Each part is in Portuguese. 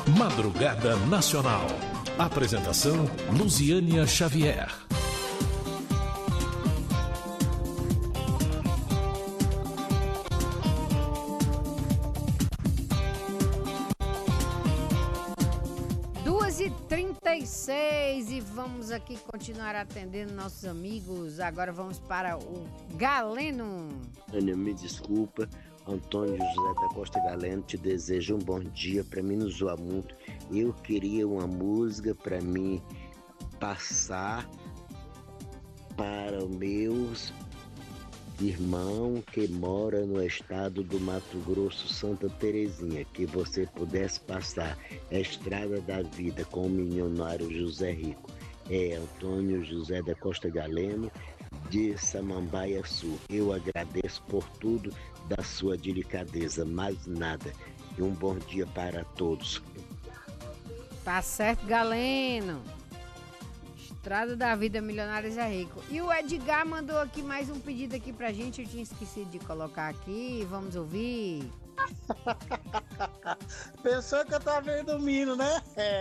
Madrugada Nacional. Apresentação: Luziânia Xavier. e 36 e vamos aqui continuar atendendo nossos amigos. Agora vamos para o Galeno. Ana, me desculpa, Antônio José da Costa Galeno, te desejo um bom dia. Para mim não zoar muito, eu queria uma música para mim passar para os meus irmão que mora no estado do Mato Grosso, Santa Terezinha, que você pudesse passar a estrada da vida com o milionário José Rico. É Antônio José da Costa Galeno, de Samambaia Sul. Eu agradeço por tudo da sua delicadeza, mais nada. E um bom dia para todos. Tá certo, Galeno. Estrada da Vida, Milionários é Rico. E o Edgar mandou aqui mais um pedido aqui pra gente. Eu tinha esquecido de colocar aqui. Vamos ouvir. Pensou que eu tava vendo dormindo, né?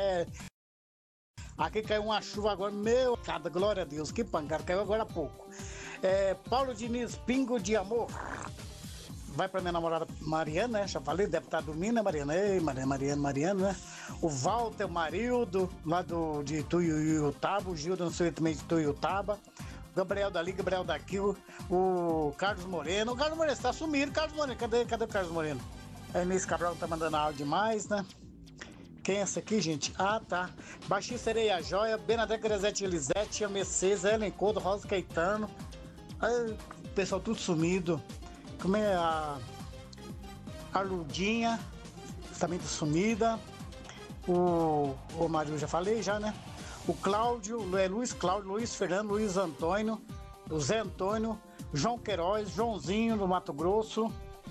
Aqui caiu uma chuva agora, meu, cada glória a Deus, que pancada, caiu agora há pouco. Paulo Diniz, Pingo de Amor. Vai pra minha namorada Mariana, né? Já falei, deve estar dormindo, né, Mariana? Ei, Mariana, né? O Walter, o Marildo, lá de Tuiutaba, o Gildo, não sei também de Tuiutaba. Gabriel dali, Gabriel daqui, o Carlos Moreno. O Carlos Moreno, você tá sumido, Carlos Moreno. Cadê o Carlos Moreno? A Inês Cabral tá mandando áudio demais, né? Quem é essa aqui, gente? Ah, tá. Baixinho Sereia Joia, Bernadette Grazete Elisete, a Mercedes, Ellen Couto, Rosa Caetano. Aí, o pessoal tudo sumido. Como é a Ludinha, também tá sumida. O Mário já falei já, né? O Cláudio, Luiz Cláudio, Luiz Fernando, Luiz Antônio, o Zé Antônio, João Queiroz, Joãozinho do Mato Grosso.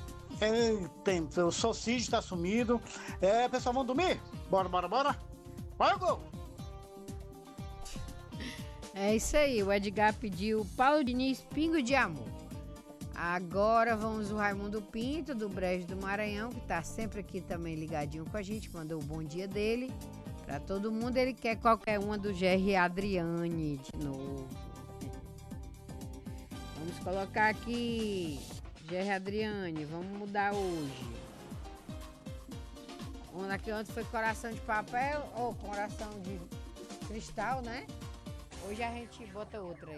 O Socide tá sumido. Pessoal, vamos dormir? Bora. Bora, gol! É isso aí, o Edgar pediu Paulo Diniz, Pingo de Amor. Agora vamos o Raimundo Pinto, do Brejo do Maranhão, que tá sempre aqui também ligadinho com a gente, mandou o bom dia dele pra todo mundo. Ele quer qualquer uma do GR Adriane de novo. Vamos colocar aqui GR Adriane, vamos mudar hoje. Aqui ontem foi coração de papel ou coração de cristal, né? Hoje a gente bota outra aí.